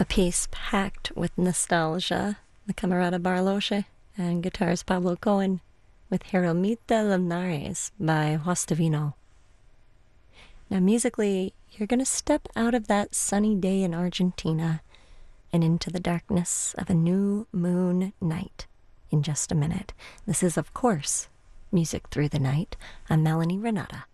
A piece packed with nostalgia, the Camerata Barloche, and guitarist Pablo Cohen with Jeromita Linares by Juastavino. Now, musically, you're going to step out of that sunny day in Argentina and into the darkness of a new moon night in just a minute. This is, of course, Music Through the Night. I'm Melanie Renata.